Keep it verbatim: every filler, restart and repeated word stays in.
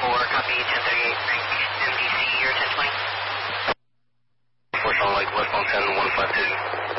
four, copy ten thirty-eight, M D C, your ten twenty. four Solid Lake, westbound ten one five two.